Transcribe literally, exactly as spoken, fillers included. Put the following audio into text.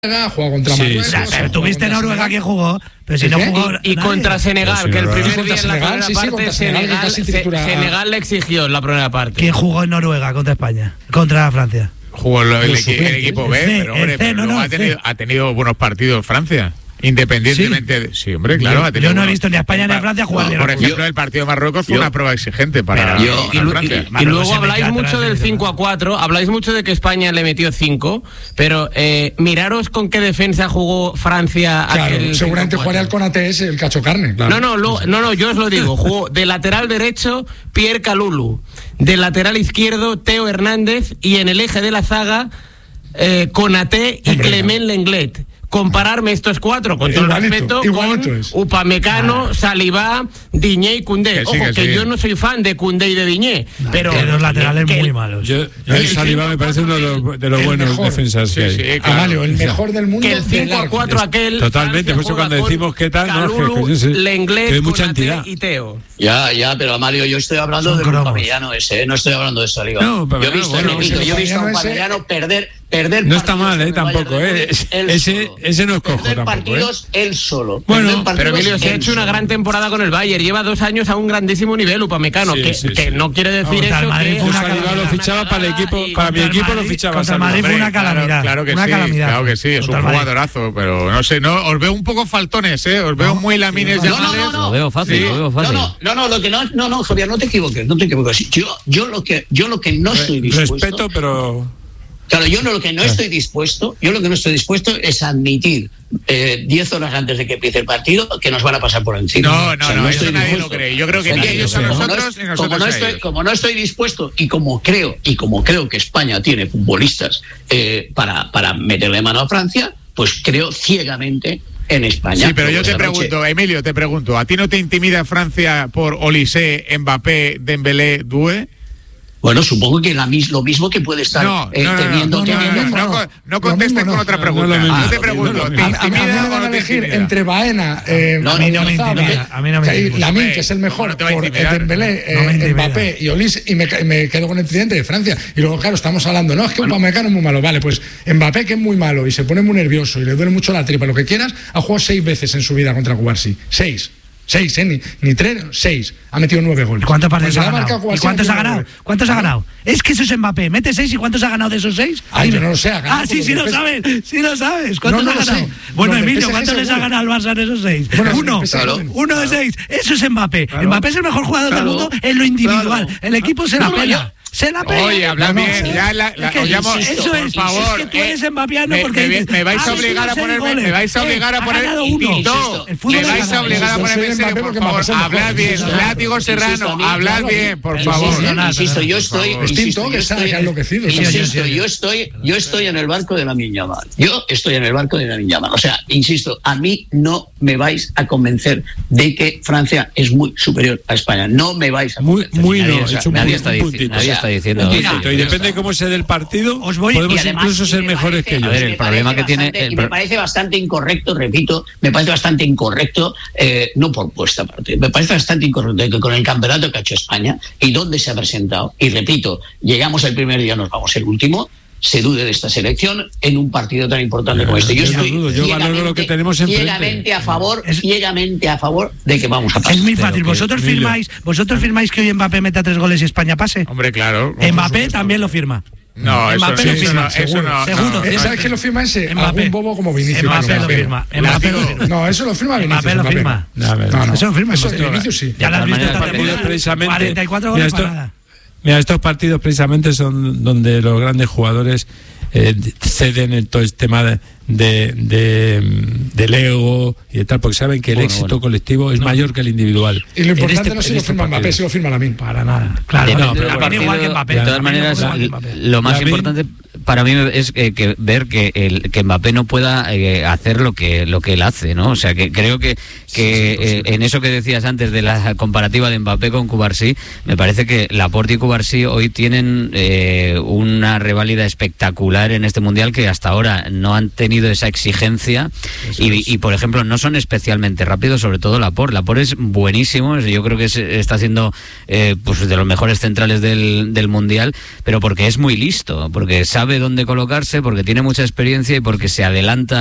ha jugado contra sí, Marruecos. sí, sí. Pero tuviste Noruega que jugó, pero si no jugó. Y, y contra Senegal, que el primer contra día en la Senegal, primera sí, sí, parte contra Senegal, Senegal, casi Se- tritura- Senegal le exigió en la primera parte. ¿Quién jugó en Noruega contra España? Contra Francia. Jugó el, el, Los equi- el suplentes. equipo B, El C, pero hombre, el C, pero no, luego no, ha, el tenido, C. ha tenido buenos partidos Francia. Independientemente ¿Sí? de. Sí, hombre, claro. Yo- ha tenido yo no he buenos- visto ni a España ni a Francia jugar bien. Por Yo- ejemplo, el partido de Marruecos fue yo- una prueba exigente para, yo- para Y, lu- Francia. y- y Marruecos luego se habláis metió mucho atrás del de- cinco a cuatro, habláis mucho de que España le metió cinco, pero eh, miraros con qué defensa jugó Francia. Claro, aquel seguramente cinco a cuatro. jugaría el Conate ese, el cacho carne. Claro. No, no, lo- no, no, yo os lo digo. Jugó de lateral derecho Pierre Kalulu, de lateral izquierdo Teo Hernández y en el eje de la zaga eh, Konaté y Hombre, Clement Lenglet. Compararme estos cuatro, con todo el Igualito, respeto, igualito con es. Upamecano, Salivá, Diñé y Koundé. Que sí, Ojo, que que sí. yo no soy fan de Koundé y de Diñé, pero que los laterales que- muy malos. Yo, yo El el Saliba me parece uno de los, de los el buenos mejor. defensas Sí, que hay. sí, claro. Amalio, el mejor del mundo. que el de cinco a largo. cuatro aquel. Totalmente, Francia por eso juega cuando con decimos qué tal, no, Kalulu, que- que- sí, Lenglet, que hay mucha Konaté entidad. y Teo. Ya, ya, pero Amalio, yo estoy hablando Son de cromos. Upamecano ese, ¿eh? No estoy hablando de Saliba. No, pero yo he visto, bueno, repito, ese yo he visto a Upamecano ese- Upamecano perder, perder No está partidos mal, en eh, el Bayern tampoco, de eh. Múnich él Ese- solo. ese no es cojo Perder tampoco, partidos él solo. Bueno, Perder partidos Pero Emilio, se ha él hecho una solo. gran temporada con el Bayern, lleva dos años a un grandísimo nivel, Upamecano, Sí, que, sí, que sí. no quiere decir Contra el eso Madrid que fue Yo una Saliba lo calamidad. fichaba para el equipo, Y para mi contra el equipo lo Madrid- fichaba contra el Saliba. Madrid fue una Hombre, claro, calamidad. Claro que Una sí, calamidad. claro que sí, es un Contra el Madrid. jugadorazo, pero no sé, no, os veo un poco faltones, ¿eh? Os veo muy lamines No, no, llamales. no, no. Lo veo fácil, Sí. lo veo No, fácil. no, no, no, lo que no, no, no, Javier, no te equivoques, no te equivoques. Yo, yo lo que, yo lo que no estoy dispuesto. Respeto, pero. Claro, yo no, lo que no estoy dispuesto, yo lo que no estoy dispuesto es admitir eh, diez horas antes de que empiece el partido que nos van a pasar por encima. No, no, O sea, no, estoy eso nadie dispuesto. lo cree. Yo creo que O sea, ni ellos a como no nosotros es- ni nosotros como no a estoy, ellos. como no estoy dispuesto y como creo y como creo que España tiene futbolistas eh, para para meterle mano a Francia, pues creo ciegamente en España. Sí, pero yo Luego te esta noche- pregunto, Emilio, te pregunto, ¿a ti no te intimida Francia por Olise, Mbappé, Dembélé, Doué? Bueno, supongo que la mis, lo mismo que puede estar No, eh, no, no, teniendo, no, no, teniendo- no, no, no, no contestes mismo con no. otra No, pregunta. no lo mismo. Yo te Ah, pregunto, no lo ¿te mismo. A, a mí me intimida o van a no te elegir intimida? entre Baena, eh, No, a mí no me González, intimida, a mí no me y intimida. Lamine, que es el ¿Cómo mejor, no te va a por intimidar? Dembélé, No me eh, intimida. Mbappé y Olise, y me, ca- me quedo con el tridente de Francia. Y luego, claro, estamos hablando, no, es que Upamecano es muy malo. Vale, pues Mbappé, que es muy malo y se pone muy nervioso y le duele mucho la tripa, lo que quieras, ha jugado seis veces en su vida contra Cubarsi. Seis. Seis, ¿eh? Ni, ni tres, seis. Ha metido nueve goles. ¿Y cuántos partidos Pues ha le ganado? marcado ¿Y Cubarsi, cuántos ha metido ganado? nueve. ¿Cuántos ha ganado? Es que eso es Mbappé. Mete seis y ¿cuántos ha ganado de esos seis? Ay, Dime. yo no lo sé, ha ganado Ah, sí, por sí lo lo que sabes. Sí lo sabes. ¿Cuántos No, no ha lo ganado? sé. Bueno, No, del Emilio, P S G ¿cuántos les ha seguro. ganado al Barça en esos seis? Bueno, Uno. del P S G. Claro. Uno de seis. Eso es Mbappé. Mbappé es el mejor jugador del Claro. mundo en lo individual. Claro. El equipo se la No, no, pela. yo- Se la pela. Oye, hablad No, no, bien, sí. ya la, la- Es que os llamo, eso por es, favor, es que tú eres eh, mbapiano me, porque me, dices, me vais "Ah, a obligar a seis ponerme, goles". me vais a Eh, obligar a ha poner ganado uno. no, El fútbol me ha vais a ganado. obligar a Yo ponerme soy en de serio, Mbappé por porque favor, Mbappé es el mejor. hablad bien, Insisto, látigo insisto, serrano, a mí- hablad bien, por Insisto, favor. Perdonad, insisto, yo perdonad, estoy, por favor. insisto, Distinto, yo que está estoy, enloquecido. insisto, Sí, sí, sí. yo estoy, yo estoy en el barco de la Yamal. Yo estoy en el barco de la Yamal. O sea, insisto, a mí no me vais a convencer de que Francia es muy superior a España. No me vais a Muy, convencer. muy Nadie, no. o sea, hecho un nadie pu- está, un dici- puntito. nadie O sea, está diciendo un eso. puntito. Y depende de cómo sea del partido, Os voy- podemos Y además, incluso y ser me mejores parece- que ellos. A ver, y el me problema parece que tiene- bastante- el y me pro- parece bastante incorrecto, repito, me parece bastante incorrecto, eh, no por vuestra parte, me parece bastante incorrecto que con el campeonato que ha hecho España y dónde se ha presentado, y repito, llegamos el primer día, nos vamos el último, se dude de esta selección en un partido tan importante como este. Yo Yo no estoy dudo, yo valoro lo que tenemos enfrente. ciegamente a favor, Es- ciegamente a favor de que vamos a pasar. Es muy Pero fácil. que- ¿Vosotros Emilio. firmáis, vosotros firmáis que hoy Mbappé meta tres goles y España pase? Hombre, claro. Mbappé también lo firma. No, eso, Mbappé lo eso firma, no, eso seguro, no, seguro, no, Eh, no, ¿Sabes quién lo firma ese? Mbappé. Algún bobo como Vinicius. Mbappé que lo firma. Mbappé lo firma. No, eso lo firma Vinicius. Mbappé lo Mbappé. firma. No, a ver. No, no. Eso lo firma. Eso, Mbappé. Vinicius sí. Ya lo has De todas visto maneras, esta partidos temporada. precisamente- cuarenta y cuatro Mira, goles esto- para nada. Mira, estos partidos precisamente son donde los grandes jugadores eh, ceden en todo el tema de, de, de, del ego y de tal, porque saben que el Bueno, éxito bueno. colectivo es mayor que el individual. Y lo importante En no este- si en lo este firma Mbappé, partido. si lo firma Lamine. Para nada. Claro, Depende no, del pero partido, igual que Mbappé. de todas También maneras, igual que Mbappé. lo más Lamine- importante para mí es eh, que ver que el que Mbappé no pueda eh, hacer lo que lo que él hace, ¿no? O sea, que creo que que eh, en eso que decías antes de la comparativa de Mbappé con Cubarsí, me parece que Laporte y Cubarsí hoy tienen eh, una reválida espectacular en este mundial, que hasta ahora no han tenido esa exigencia y, y por ejemplo no son especialmente rápidos, sobre todo Laporte. Laporte es buenísimo, yo creo que es- está siendo eh, pues de los mejores centrales del, del mundial, pero porque es muy listo, porque sabe sabe dónde colocarse, porque tiene mucha experiencia y porque se adelanta